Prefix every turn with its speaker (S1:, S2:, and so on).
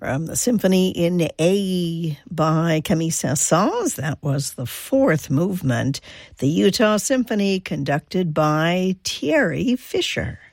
S1: From the Symphony in A by Camille Saint-Saëns, that was the fourth movement, the Utah Symphony, conducted by Thierry Fisher.